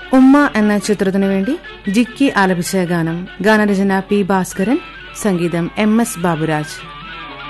ഉമ്മ എന്ന ചിത്രത്തിനു വേണ്ടി ജിക്കി ആലപിച്ച ഗാനം. ഗാനരചന പി ഭാസ്കരൻ, സംഗീതം MS ബാബുരാജ്.